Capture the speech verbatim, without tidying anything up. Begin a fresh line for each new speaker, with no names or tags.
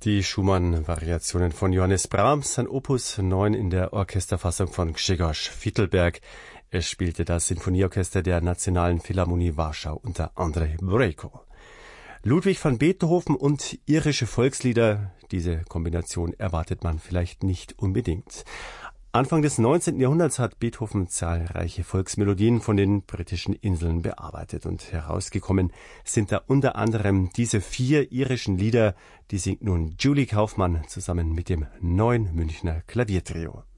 Die Schumann-Variationen von Johannes Brahms, sein Opus neun in der Orchesterfassung von Grzegorz Fidelberg. Es spielte das Sinfonieorchester der Nationalen Philharmonie Warschau unter Andrzej Bójko. Ludwig van Beethoven und irische Volkslieder, diese Kombination erwartet man vielleicht nicht unbedingt. Anfang des neunzehnten Jahrhunderts hat Beethoven zahlreiche Volksmelodien von den britischen Inseln bearbeitet und herausgekommen sind da unter anderem diese vier irischen Lieder, die singt nun Julie Kaufmann zusammen mit dem neuen Münchner Klaviertrio.